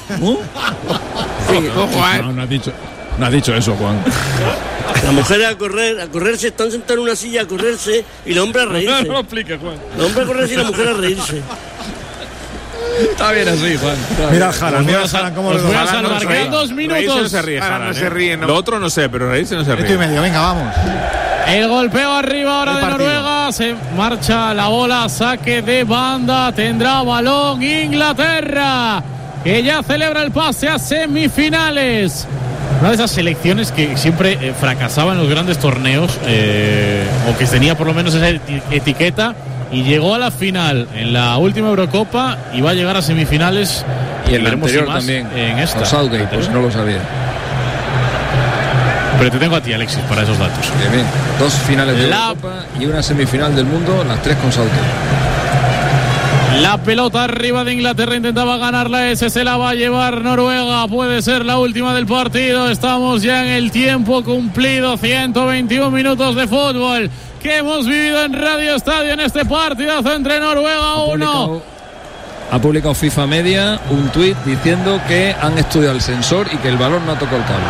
[SPEAKER 6] Juan. No has dicho eso, Juan.
[SPEAKER 1] La mujer a correrse, están sentados en una silla a correrse y el hombre a reírse.
[SPEAKER 6] No lo expliques, Juan.
[SPEAKER 1] El hombre a correrse y la mujer a reírse.
[SPEAKER 6] Está bien así, Juan.
[SPEAKER 2] Mira a Jalan cómo
[SPEAKER 4] lo voy a salvar. Quedan 2 minutos.
[SPEAKER 8] Reírse no se ríe, Jalan,
[SPEAKER 7] no se ríe, ¿no?
[SPEAKER 8] Lo otro no sé, pero reírse no se ríe.
[SPEAKER 3] 7:30, venga, vamos.
[SPEAKER 4] El golpeo arriba ahora de Noruega. Se marcha la bola, saque de banda. Tendrá balón Inglaterra, que ya celebra el pase a semifinales. Una de esas selecciones que siempre fracasaba en los grandes torneos, o que tenía por lo menos esa etiqueta, y llegó a la final en la última Eurocopa y va a llegar a semifinales.
[SPEAKER 6] Y en la anterior también,
[SPEAKER 4] en esta.
[SPEAKER 6] Con Southgate, pues no lo sabía.
[SPEAKER 4] Pero te tengo a ti, Alexis, para esos datos.
[SPEAKER 6] Bien. 2 finales de Eurocopa y una semifinal del mundo, las 3 con Southgate.
[SPEAKER 4] La pelota arriba de Inglaterra, intentaba ganarla ese, se la va a llevar Noruega, puede ser la última del partido. Estamos ya en el tiempo cumplido, 121 minutos de fútbol que hemos vivido en Radio Estadio en este partidazo entre Noruega 1.
[SPEAKER 6] Ha publicado FIFA Media un tuit diciendo que han estudiado el sensor y que el balón no ha tocado el cable.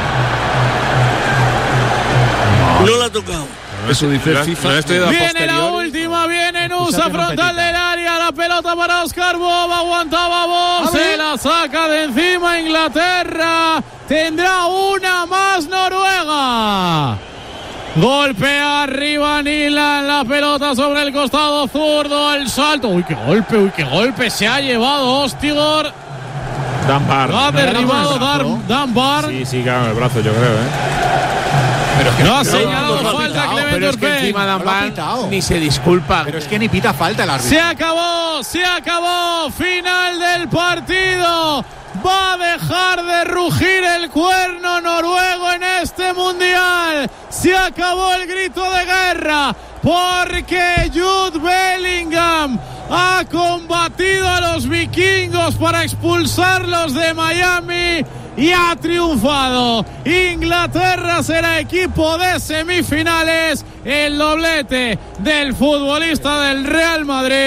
[SPEAKER 1] No lo ha tocado.
[SPEAKER 6] Eso dice FIFA.
[SPEAKER 4] Viene la última, viene Nusa, frontal del área, la pelota para Oscar Bob, aguantaba Bob, se la saca de encima Inglaterra, tendrá una más Noruega. Golpea arriba Nilan, la pelota sobre el costado zurdo, el salto, uy qué golpe, se ha llevado Ostigor.
[SPEAKER 8] Dunbar.
[SPEAKER 4] Lo ha derribado Dunbar.
[SPEAKER 8] Sí, claro, el brazo yo creo,
[SPEAKER 4] Pero es que no ha señalado falta Clement
[SPEAKER 7] Pero es que
[SPEAKER 4] Turpin.
[SPEAKER 7] encima Dunbar ni se disculpa.
[SPEAKER 3] Pero es que ni pita falta el árbitro.
[SPEAKER 4] Se acabó. Final del partido. Va a dejar de rugir el cuerno noruego en este mundial. Se acabó el grito de guerra porque Jude Bellingham ha combatido a los vikingos para expulsarlos de Miami y ha triunfado. Inglaterra será equipo de semifinales. El doblete del futbolista del Real Madrid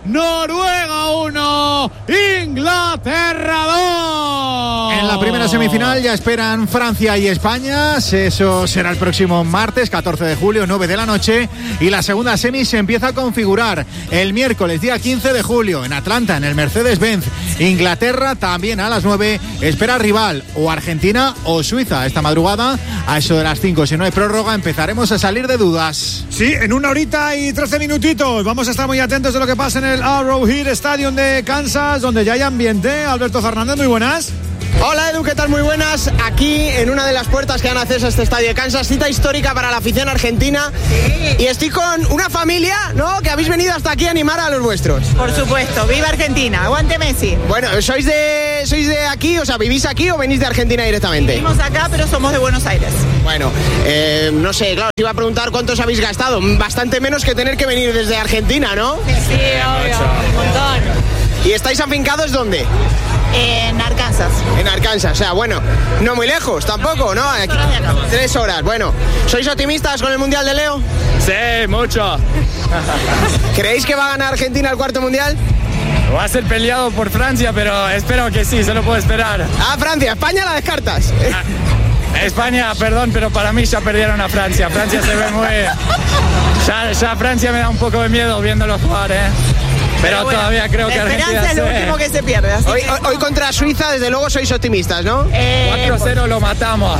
[SPEAKER 3] Noruega 1, Inglaterra 2. En la primera semifinal ya esperan Francia y España. Eso será el próximo martes, 14 de julio, 9 de la noche. Y la segunda semi se empieza a configurar el miércoles, día 15 de julio, en Atlanta, en el Mercedes-Benz. Inglaterra también a las 9 espera rival, o Argentina o Suiza. Esta madrugada, a eso de las 5, si no hay prórroga, empezaremos a salir de dudas.
[SPEAKER 2] Sí, en 1 horita y 13 minutitos. Vamos a estar muy atentos de lo que pasa en el Arrowhead Stadium de Kansas, donde ya hay ambiente. Alberto Fernández, muy buenas.
[SPEAKER 15] Hola Edu, ¿qué tal? Muy buenas. Aquí en una de las puertas que dan acceso a este estadio de Kansas, cita histórica para la afición argentina. Sí. Y estoy con una familia, ¿no?, que habéis venido hasta aquí a animar a los vuestros.
[SPEAKER 16] Por supuesto, viva Argentina, aguante Messi.
[SPEAKER 15] Bueno, ¿sois de aquí? O sea, ¿vivís aquí o venís de Argentina directamente?
[SPEAKER 16] Vivimos acá, pero somos de Buenos Aires.
[SPEAKER 15] Bueno, no sé, claro, os iba a preguntar cuántos habéis gastado. Bastante menos que tener que venir desde Argentina, ¿no?
[SPEAKER 16] Sí, obvio, un montón.
[SPEAKER 15] ¿Y estáis afincados dónde?
[SPEAKER 16] En Arkansas.
[SPEAKER 15] En Arkansas, o sea, bueno, no muy lejos tampoco, ¿no? 3 horas, bueno. ¿Sois optimistas con el Mundial de Leo?
[SPEAKER 17] Sí, mucho.
[SPEAKER 15] ¿Creéis que va a ganar Argentina el cuarto Mundial?
[SPEAKER 17] Va a ser peleado por Francia, pero espero que sí, se lo puedo esperar.
[SPEAKER 15] Ah, Francia, España la descartas.
[SPEAKER 17] España, perdón, pero para mí ya perdieron a Francia. Francia se ve muy... Ya Francia me da un poco de miedo viéndolo jugar, Pero bueno, todavía creo que Argentina...
[SPEAKER 16] La esperanza es lo último que se pierde.
[SPEAKER 15] Hoy contra Suiza, desde luego, sois optimistas, ¿no?
[SPEAKER 17] 4-0 lo matamos.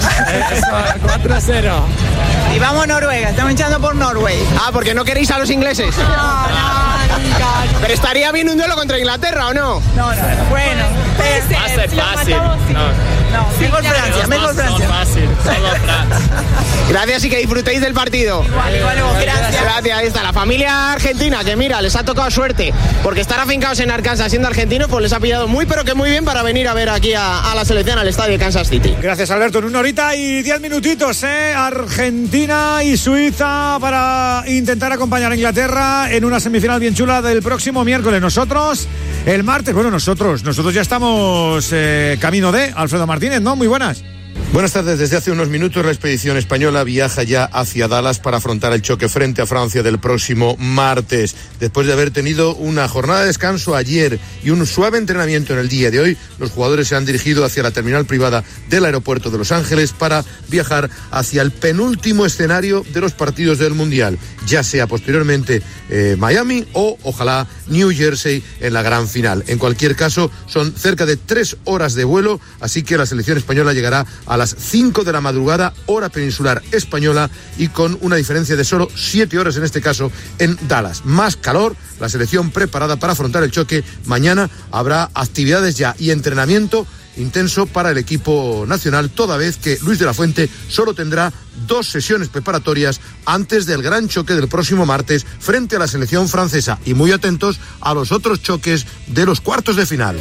[SPEAKER 17] 4-0.
[SPEAKER 16] Y vamos a Noruega, estamos echando por Norway.
[SPEAKER 15] Ah, porque no queréis a los ingleses.
[SPEAKER 16] No.
[SPEAKER 15] Pero estaría bien un duelo contra Inglaterra, ¿o no?
[SPEAKER 16] No. Bueno,
[SPEAKER 17] va a ser fácil.
[SPEAKER 16] No, mejor Francia, mejor Francia.
[SPEAKER 17] Fácil, solo Francia.
[SPEAKER 15] Gracias y que disfrutéis del partido.
[SPEAKER 16] Igual, gracias.
[SPEAKER 15] Gracias, ahí está la familia argentina, que mira, les ha tocado suerte, porque estar afincados en Arkansas siendo argentinos, pues les ha pillado muy, pero que muy bien para venir a ver aquí a la selección, al estadio de Kansas City.
[SPEAKER 2] Gracias, Alberto. En 1 horita y 10 minutitos, Argentina y Suiza para intentar acompañar a Inglaterra en una semifinal bien chula del próximo miércoles. Nosotros, el martes, bueno, nosotros ya estamos camino de Alfredo Martínez, ¿no? Muy buenas.
[SPEAKER 18] Buenas tardes. Desde hace unos minutos la expedición española viaja ya hacia Dallas para afrontar el choque frente a Francia del próximo martes. Después de haber tenido una jornada de descanso ayer y un suave entrenamiento en el día de hoy, los jugadores se han dirigido hacia la terminal privada del aeropuerto de Los Ángeles para viajar hacia el penúltimo escenario de los partidos del Mundial, ya sea posteriormente Miami o ojalá New Jersey en la gran final. En cualquier caso, son cerca de 3 horas de vuelo, así que la selección española llegará a las 5 de la madrugada, hora peninsular española, y con una diferencia de solo 7 horas en este caso en Dallas. Más calor, la selección preparada para afrontar el choque. Mañana habrá actividades ya y entrenamiento intenso para el equipo nacional, toda vez que Luis de la Fuente solo tendrá 2 sesiones preparatorias antes del gran choque del próximo martes frente a la selección francesa. Y muy atentos a los otros choques de los cuartos de final.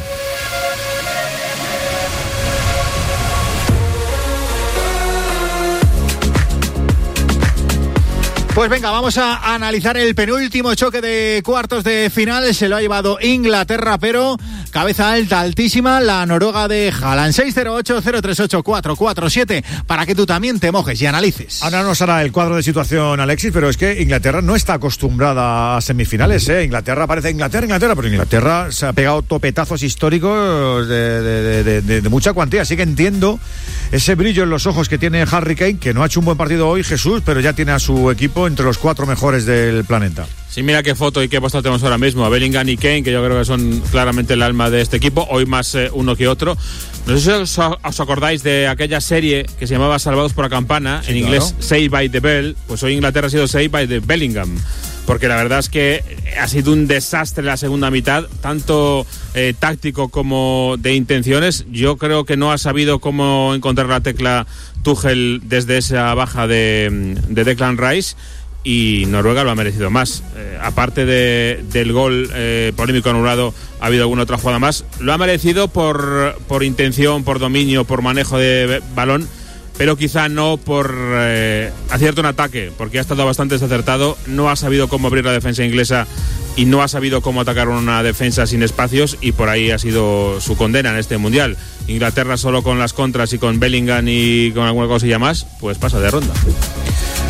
[SPEAKER 3] Pues venga, vamos a analizar el penúltimo choque de cuartos de final. Se lo ha llevado Inglaterra, pero cabeza alta, altísima, la Noruega de Haaland. 608-038-447 para que tú también te mojes y analices.
[SPEAKER 2] Ahora nos hará el cuadro de situación Alexis, pero es que Inglaterra no está acostumbrada a semifinales, Inglaterra parece Inglaterra, pero Inglaterra se ha pegado topetazos históricos de mucha cuantía, así que entiendo ese brillo en los ojos que tiene Harry Kane, que no ha hecho un buen partido hoy, Jesús, pero ya tiene a su equipo entre los 4 mejores del planeta.
[SPEAKER 8] Sí, mira qué foto y qué postal tenemos ahora mismo. A Bellingham y Kane, que yo creo que son claramente el alma de este equipo, hoy más uno que otro. No sé si os acordáis de aquella serie que se llamaba Salvados por la Campana, sí, en inglés, claro. Saved by the Bell. Pues hoy Inglaterra ha sido Saved by the Bellingham, porque la verdad es que ha sido un desastre la segunda mitad, tanto táctico como de intenciones. Yo creo que no ha sabido cómo encontrar la tecla Tuchel desde esa baja de Declan Rice, y Noruega lo ha merecido más. Aparte del gol polémico anulado, ha habido alguna otra jugada más. Lo ha merecido por intención, por dominio, por manejo de balón, pero quizá no por acierto en ataque, porque ha estado bastante desacertado. No ha sabido cómo abrir la defensa inglesa y no ha sabido cómo atacar una defensa sin espacios, y por ahí ha sido su condena en este Mundial. Inglaterra solo con las contras y con Bellingham y con alguna cosilla más, pues pasa de ronda.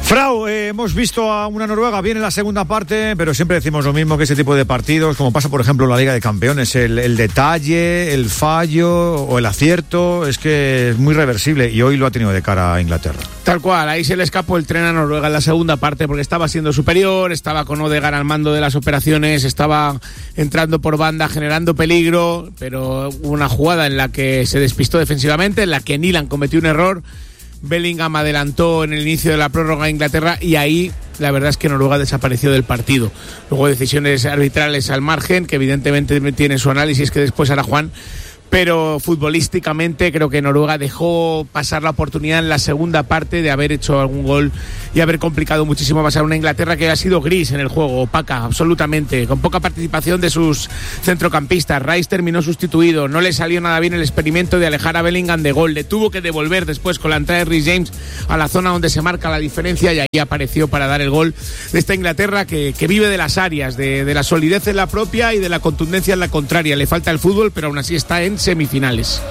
[SPEAKER 2] Frau, hemos visto a una Noruega bien en la segunda parte, pero siempre decimos lo mismo, que ese tipo de partidos, como pasa por ejemplo en la Liga de Campeones, el detalle, el fallo o el acierto es que es muy reversible, y hoy lo ha tenido de cara a Inglaterra.
[SPEAKER 7] Tal cual, ahí se le escapó el tren a Noruega en la segunda parte porque estaba siendo superior, estaba con Odegaard al mando de las operaciones, estaba entrando por banda generando peligro, pero hubo una jugada en la que se despistó defensivamente, en la que Nilan cometió un error. Bellingham adelantó en el inicio de la prórroga a Inglaterra y ahí la verdad es que Noruega desapareció del partido. Luego decisiones arbitrales al margen, que evidentemente tiene su análisis que después hará Juan, pero futbolísticamente creo que Noruega dejó pasar la oportunidad en la segunda parte de haber hecho algún gol y haber complicado muchísimo más a una Inglaterra que ha sido gris en el juego, opaca absolutamente, con poca participación de sus centrocampistas. Rice terminó sustituido, no le salió nada bien el experimento de alejar a Bellingham de gol, le tuvo que devolver después con la entrada de Reece James a la zona donde se marca la diferencia, y ahí apareció para dar el gol de esta Inglaterra que vive de las áreas, de la solidez en la propia y de la contundencia en la contraria. Le falta el fútbol, pero aún así está en semifinales.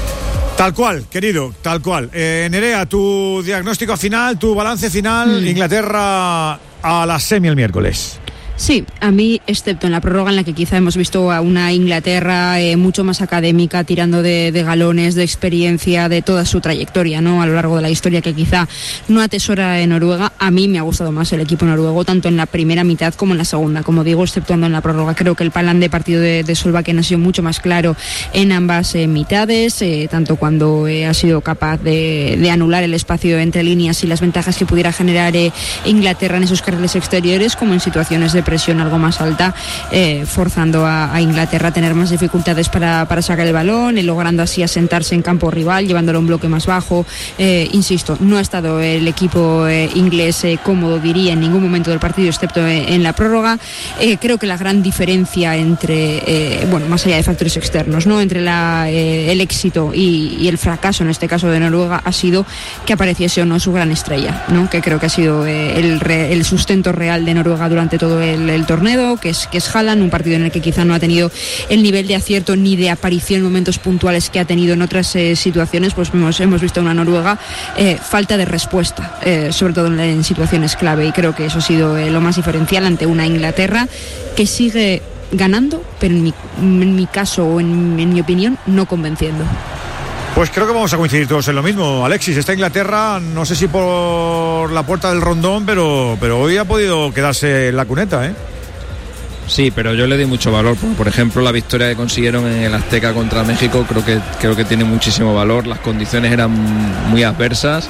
[SPEAKER 2] Tal cual, querido, tal cual. Nerea, tu diagnóstico final, tu balance final. Inglaterra a la semi el miércoles.
[SPEAKER 9] Sí, a mí, excepto en la prórroga en la que quizá hemos visto a una Inglaterra mucho más académica, tirando de galones, de experiencia, de toda su trayectoria, ¿no?, a lo largo de la historia, que quizá no atesora en Noruega. A mí me ha gustado más el equipo noruego, tanto en la primera mitad como en la segunda, como digo, exceptuando en la prórroga. Creo que el plan de partido de Solbakken ha sido mucho más claro en ambas mitades, tanto cuando ha sido capaz de anular el espacio entre líneas y las ventajas que pudiera generar Inglaterra en esos carriles exteriores, como en situaciones de presión algo más alta, forzando a Inglaterra a tener más dificultades para sacar el balón, logrando así asentarse en campo rival, llevándolo a un bloque más bajo. Insisto, no ha estado el equipo inglés cómodo, diría, en ningún momento del partido, excepto en la prórroga. Creo que la gran diferencia entre, más allá de factores externos, ¿no?, entre el éxito y el fracaso, en este caso de Noruega, ha sido que apareciese o no su gran estrella, ¿no?, que creo que ha sido el sustento real de Noruega durante todo el torneo, que es Haaland, un partido en el que quizá no ha tenido el nivel de acierto ni de aparición en momentos puntuales que ha tenido en otras situaciones. Pues hemos visto una Noruega falta de respuesta, sobre todo en situaciones clave, y creo que eso ha sido lo más diferencial ante una Inglaterra que sigue ganando, pero en mi caso, o en mi opinión, no convenciendo.
[SPEAKER 2] Pues creo que vamos a coincidir todos en lo mismo, Alexis. Esta Inglaterra, no sé si por la puerta del rondón, pero hoy ha podido quedarse en la cuneta, ¿eh?
[SPEAKER 6] Sí, pero yo le di mucho valor. Por ejemplo, la victoria que consiguieron en el Azteca contra México creo que tiene muchísimo valor. Las condiciones eran muy adversas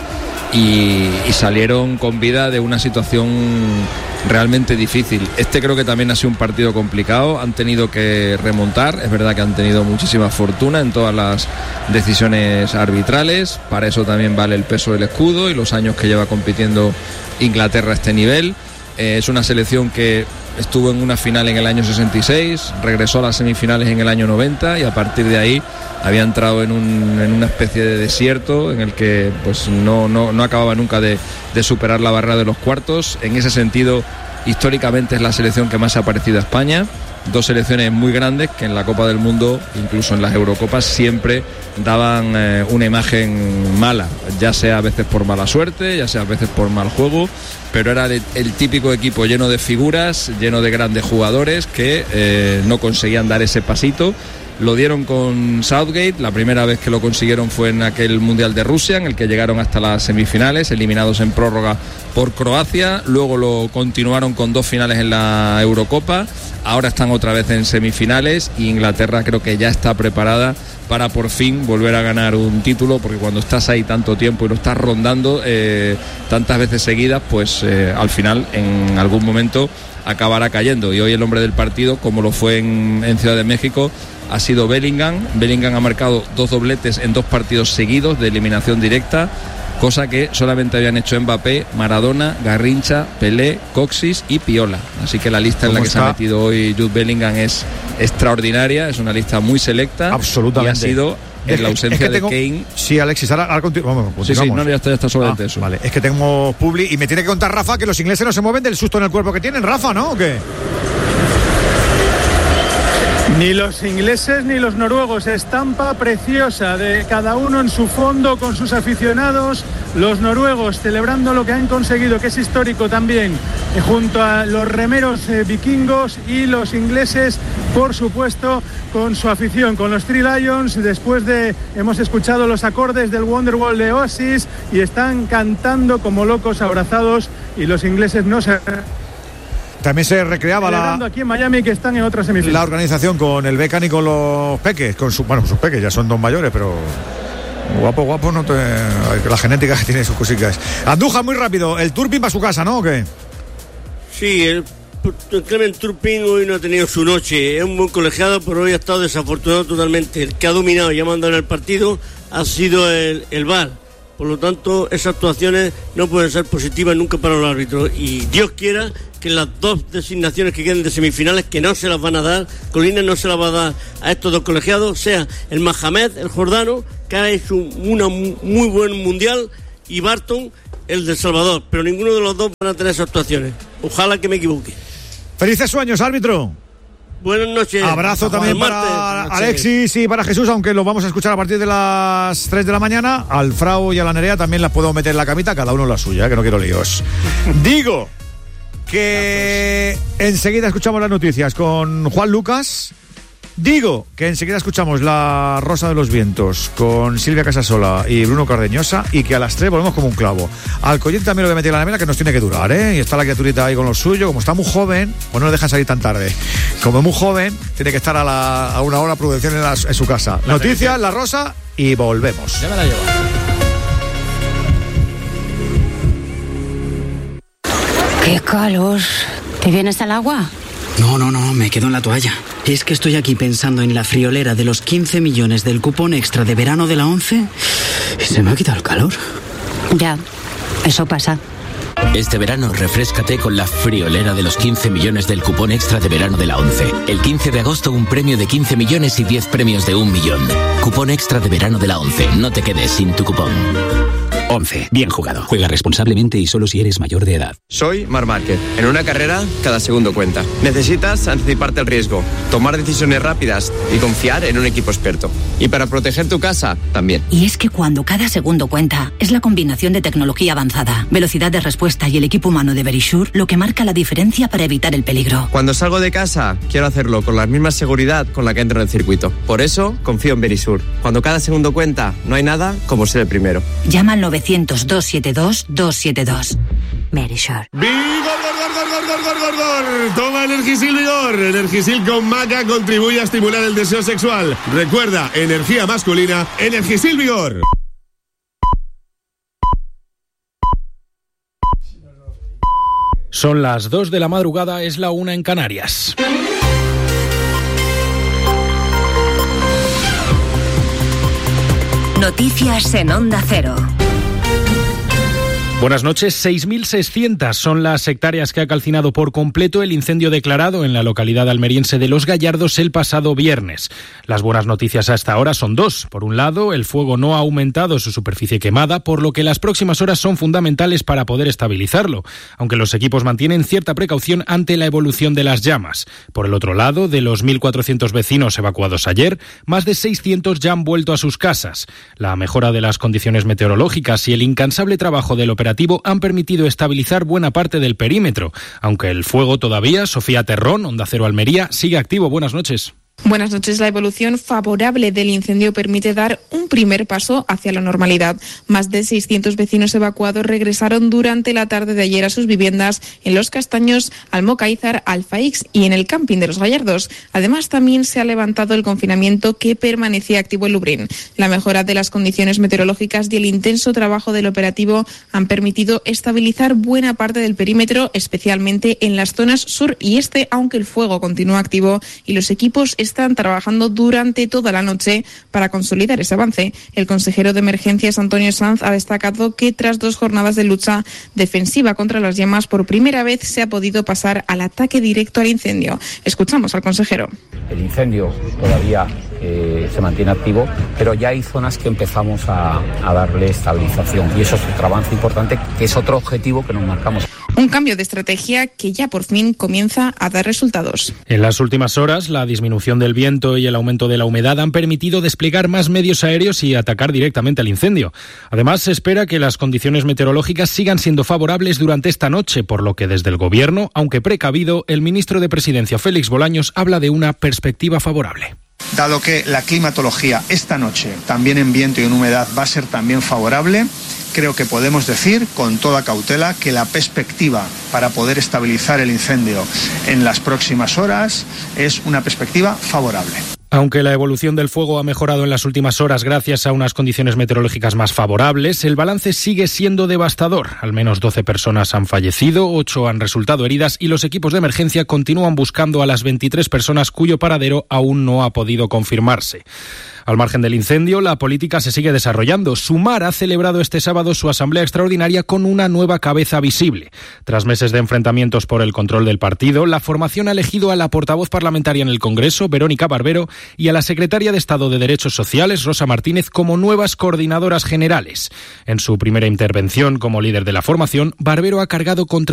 [SPEAKER 6] y salieron con vida de una situación realmente difícil. Creo que también ha sido un partido complicado, han tenido que remontar, es verdad que han tenido muchísima fortuna en todas las decisiones arbitrales, para eso también vale el peso del escudo y los años que lleva compitiendo Inglaterra a este nivel. Es una selección que estuvo en una final en el año 66, regresó a las semifinales en el año 90 y a partir de ahí había entrado en una especie de desierto en el que pues no acababa nunca de superar la barrera de los cuartos. En ese sentido, históricamente es la selección que más se ha parecido a España. Dos selecciones muy grandes que en la Copa del Mundo, incluso en las Eurocopas, siempre daban una imagen mala, ya sea a veces por mala suerte, ya sea a veces por mal juego, pero era el típico equipo lleno de figuras, lleno de grandes jugadores que no conseguían dar ese pasito. Lo dieron con Southgate, la primera vez que lo consiguieron fue en aquel Mundial de Rusia, en el que llegaron hasta las semifinales, eliminados en prórroga por Croacia, luego lo continuaron con 2 finales en la Eurocopa, ahora están otra vez en semifinales y Inglaterra creo que ya está preparada para por fin volver a ganar un título, porque cuando estás ahí tanto tiempo y lo estás rondando tantas veces seguidas, pues al final en algún momento acabará cayendo. Y hoy el hombre del partido, como lo fue en Ciudad de México, ha sido Bellingham. Bellingham ha marcado 2 dobletes en 2 partidos seguidos de eliminación directa, cosa que solamente habían hecho Mbappé, Maradona, Garrincha, Pelé, Coxis y Piola. Así que la lista en la que se ha metido hoy Jude Bellingham es extraordinaria, es una lista muy selecta.
[SPEAKER 2] Absolutamente.
[SPEAKER 6] Y ha sido en la ausencia de Kane.
[SPEAKER 2] Sí, Alexis, ahora continuamos.
[SPEAKER 6] Sí, no, ya está sobre eso.
[SPEAKER 2] Vale, es que tengo publi y me tiene que contar Rafa que los ingleses no se mueven del susto en el cuerpo que tienen, Rafa, ¿no? ¿O qué?
[SPEAKER 19] Ni los ingleses ni los noruegos, estampa preciosa de cada uno en su fondo con sus aficionados, los noruegos celebrando lo que han conseguido, que es histórico también, junto a los remeros vikingos, y los ingleses, por supuesto, con su afición, con los Three Lions. Hemos escuchado los acordes del Wonderwall de Oasis y están cantando como locos abrazados, y los ingleses no se...
[SPEAKER 2] También se recreaba
[SPEAKER 19] aquí en Miami, que están en otra semifinal.
[SPEAKER 2] La organización con el Beckham y con los peques, sus peques ya son dos mayores, pero guapo no te... La genética que tiene sus cositas. Andújar, muy rápido, el Turpin va a su casa, ¿no? ¿O qué?
[SPEAKER 1] Sí, el Clement Turpin hoy no ha tenido su noche. Es un buen colegiado, pero hoy ha estado desafortunado totalmente. El que ha dominado y ha mandado en el partido ha sido el VAR. Por lo tanto, esas actuaciones no pueden ser positivas nunca para los árbitros. Y Dios quiera que las dos designaciones que queden de semifinales, que no se las van a dar, Colinas no se las va a dar a estos dos colegiados, sea el Mohamed, el jordano, que ha hecho una muy buen mundial, y Barton, el de El Salvador. Pero ninguno de los dos van a tener esas actuaciones. Ojalá que me equivoque.
[SPEAKER 2] Felices sueños, árbitro.
[SPEAKER 1] Buenas noches.
[SPEAKER 2] Abrazo también para Alexis y para Jesús, aunque lo vamos a escuchar a partir de las 3 de la mañana. Al Frau y a la Nerea también las puedo meter en la camita, cada uno la suya, que no quiero líos. Digo que enseguida escuchamos las noticias con Juan Lucas. Digo que enseguida escuchamos La Rosa de los Vientos con Silvia Casasola y Bruno Cardeñosa, y que a las 3 volvemos como un clavo. Al Collín también lo voy a meter en la nevera, que nos tiene que durar, ¿eh? Y está la criaturita ahí con lo suyo. Como está muy joven, pues no le dejan salir tan tarde. Como es muy joven, tiene que estar a una hora producción en su casa. Noticias, La Rosa, y volvemos.
[SPEAKER 6] Ya me la llevo.
[SPEAKER 20] ¡Qué calor! ¿Te vienes al agua?
[SPEAKER 21] No, me quedo en la toalla. Es que estoy aquí pensando en la friolera de los 15 millones del cupón extra de verano de la 11 y se me ha quitado el calor.
[SPEAKER 20] Ya, eso pasa.
[SPEAKER 22] Este verano refréscate con la friolera de los 15 millones del cupón extra de verano de la 11. El 15 de agosto un premio de 15 millones y 10 premios de 1 millón. Cupón extra de verano de la 11. No te quedes sin tu cupón. 11. Bien jugado. Juega responsablemente y solo si eres mayor de edad.
[SPEAKER 23] Soy Marc Márquez. En una carrera, cada segundo cuenta. Necesitas anticiparte al riesgo, tomar decisiones rápidas y confiar en un equipo experto. Y para proteger tu casa, también.
[SPEAKER 20] Y es que cuando cada segundo cuenta, es la combinación de tecnología avanzada, velocidad de respuesta y el equipo humano de Verisure lo que marca la diferencia para evitar el peligro.
[SPEAKER 23] Cuando salgo de casa, quiero hacerlo con la misma seguridad con la que entro en el circuito. Por eso, confío en Verisure. Cuando cada segundo cuenta, no hay nada como ser el primero.
[SPEAKER 20] Llama al 900-272-272. Verisure.
[SPEAKER 18] ¡Vigor! Toma Energisil Vigor. Energisil con maca contribuye a estimular el deseo sexual. Recuerda, energía masculina, Energisil Vigor.
[SPEAKER 24] Son las 2 de la madrugada, es la 1 en Canarias.
[SPEAKER 12] Noticias en Onda Cero.
[SPEAKER 24] Buenas noches. 6.600 son las hectáreas que ha calcinado por completo el incendio declarado en la localidad almeriense de Los Gallardos el pasado viernes. Las buenas noticias hasta ahora son dos. Por un lado, el fuego no ha aumentado su superficie quemada, por lo que las próximas horas son fundamentales para poder estabilizarlo, aunque los equipos mantienen cierta precaución ante la evolución de las llamas. Por el otro lado, de los 1.400 vecinos evacuados ayer, más de 600 ya han vuelto a sus casas. La mejora de las condiciones meteorológicas y el incansable trabajo del operativo han permitido estabilizar buena parte del perímetro, aunque el fuego todavía, Sofía Terrón, Onda Cero Almería, sigue activo. Buenas noches.
[SPEAKER 25] Buenas noches. La evolución favorable del incendio permite dar un primer paso hacia la normalidad. Más de 600 vecinos evacuados regresaron durante la tarde de ayer a sus viviendas en Los Castaños, Almocaízar, Alfaix y en el camping de Los Gallardos. Además, también se ha levantado el confinamiento que permanecía activo en Lubrién. La mejora de las condiciones meteorológicas y el intenso trabajo del operativo han permitido estabilizar buena parte del perímetro, especialmente en las zonas sur y este, aunque el fuego continúa activo y los equipos están trabajando durante toda la noche para consolidar ese avance. El consejero de Emergencias, Antonio Sanz, ha destacado que tras 2 jornadas de lucha defensiva contra las llamas, por primera vez se ha podido pasar al ataque directo al incendio. Escuchamos al consejero.
[SPEAKER 26] El incendio todavía se mantiene activo, pero ya hay zonas que empezamos a darle estabilización y eso es otro avance importante, que es otro objetivo que nos marcamos.
[SPEAKER 25] Un cambio de estrategia que ya por fin comienza a dar resultados.
[SPEAKER 24] En las últimas horas, la disminución dirección del viento y el aumento de la humedad han permitido desplegar más medios aéreos y atacar directamente al incendio. Además, se espera que las condiciones meteorológicas sigan siendo favorables durante esta noche, por lo que desde el Gobierno, aunque precavido, el ministro de Presidencia, Félix Bolaños, habla de una perspectiva favorable.
[SPEAKER 4] Dado que la climatología esta noche, también en viento y en humedad, va a ser también favorable, creo que podemos decir con toda cautela que la perspectiva para poder estabilizar el incendio en las próximas horas es una perspectiva favorable.
[SPEAKER 24] Aunque la evolución del fuego ha mejorado en las últimas horas gracias a unas condiciones meteorológicas más favorables, el balance sigue siendo devastador. Al menos 12 personas han fallecido, 8 han resultado heridas y los equipos de emergencia continúan buscando a las 23 personas cuyo paradero aún no ha podido confirmarse. Al margen del incendio, la política se sigue desarrollando. Sumar ha celebrado este sábado su asamblea extraordinaria con una nueva cabeza visible. Tras meses de enfrentamientos por el control del partido, la formación ha elegido a la portavoz parlamentaria en el Congreso, Verónica Barbero, y a la secretaria de Estado de Derechos Sociales, Rosa Martínez, como nuevas coordinadoras generales. En su primera intervención como líder de la formación, Barbero ha cargado contra